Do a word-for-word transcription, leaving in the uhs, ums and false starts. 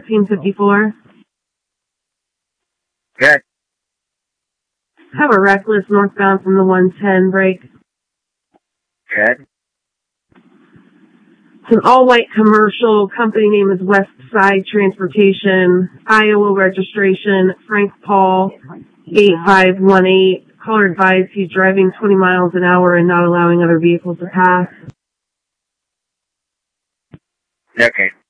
thirteen fifty-four. Good. Have a reckless northbound from the one ten break. Good. It's an all-white commercial. Company name is West Side Transportation. Iowa registration, Frank Paul, eight five one eight. Caller advised he's driving twenty miles an hour and not allowing other vehicles to pass. Okay.